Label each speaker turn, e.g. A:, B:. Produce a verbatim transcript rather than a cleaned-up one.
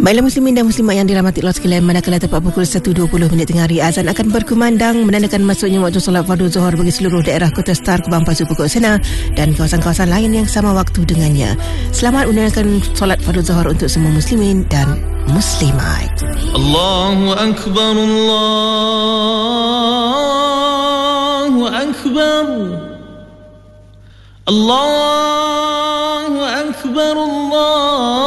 A: Baiklah muslimin dan muslimat yang dirahmati Allah sekalian, manakala tepat pukul satu dua puluh minit tengah hari, azan akan berkumandang menandakan masuknya waktu solat fardu zuhur bagi seluruh daerah Kota Star, Kubang, Pasu, Pokok Sena dan kawasan-kawasan lain yang sama waktu dengannya. Selamat menunaikan solat fardu zuhur untuk semua muslimin dan muslimat.
B: Allahu Akbar, Allahu Akbar, Allahu Akbar, Allah